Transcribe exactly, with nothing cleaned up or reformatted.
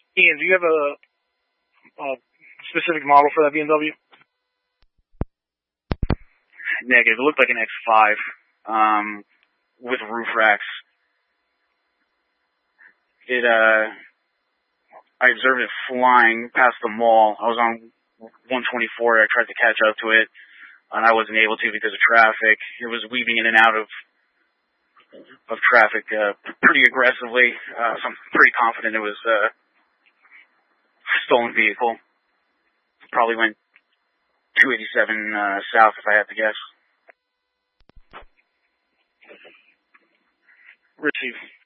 Ian, do you have a, a specific model for that B M W? Negative. It looked like an X five um, with roof racks. It, uh, I observed it flying past the mall. I was on one twenty-four. I tried to catch up to it, and I wasn't able to because of traffic. It was weaving in and out of of traffic uh, pretty aggressively. Uh, so I'm pretty confident it was uh, a stolen vehicle. Probably went two eighty-seven uh, south, if I had to guess. Receive.